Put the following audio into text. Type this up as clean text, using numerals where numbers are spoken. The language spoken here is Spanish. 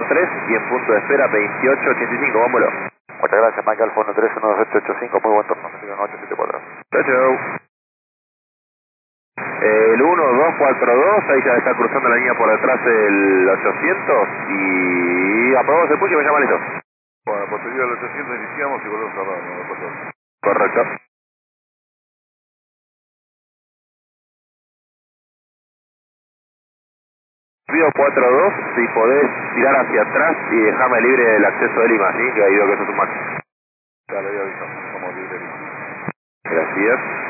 3 y en punto de espera 2885, vámonos. Muchas gracias, Mike Alfa 131885, muy buen turno, 874. Chau, chau. El 1242, ahí ya está cruzando la línea por detrás del 800 y aprobamos el push y me llama listo. Bueno, posterior al 800 iniciamos y volvemos a hablar, ¿no? Correcto. Río 42, si podés tirar hacia atrás y dejarme libre el acceso de Lima, ¿sí? Que ahí veo que eso es un máximo. Dale, ya avisamos, estamos libres. Gracias.